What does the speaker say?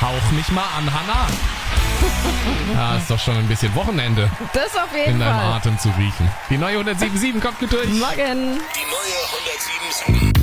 Hauch mich mal an, Hanna. Ja, ist doch schon ein bisschen Wochenende Das auf jeden in deinem Fall. Atem zu riechen. Die neue 107.7 kommt durch. Morgen. Die neue 107.7.